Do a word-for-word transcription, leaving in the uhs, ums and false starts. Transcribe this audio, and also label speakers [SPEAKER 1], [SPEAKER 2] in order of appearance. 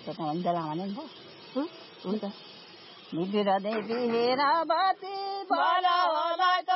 [SPEAKER 1] हुन्छ लामाले नि हुन्छ निबिरदै बिहेर बाती बला होला